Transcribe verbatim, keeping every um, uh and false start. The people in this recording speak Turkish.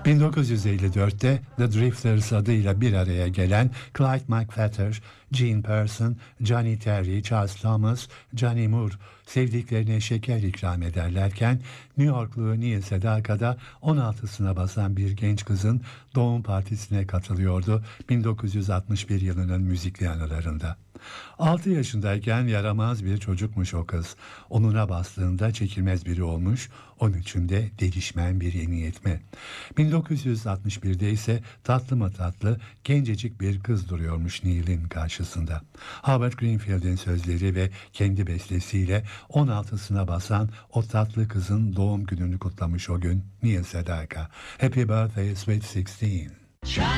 bin dokuz yüz elli dörtte The Drifters adıyla bir araya gelen Clyde McPhatter, Gene Person, Johnny Terry, Charles Thomas, Johnny Moore sevdiklerine şeker ikram ederlerken New Yorklu Neil Sedaka da on altısına basan bir genç kızın doğum partisine katılıyordu bin dokuz yüz altmış bir yılının müzikli anılarında. altı yaşındayken yaramaz bir çocukmuş o kız. Onuna bastığında çekilmez biri olmuş, on üçünde delişmen bir yeni yetme. bin dokuz yüz altmış birde ise tatlı mı tatlı gencecik bir kız duruyormuş Neil'in karşısında. Howard Greenfield'in sözleri ve kendi bestesiyle on altısına basan o tatlı kızın doğum gününü kutlamış o gün Neil Sedaka. Happy birthday sweet sixteen.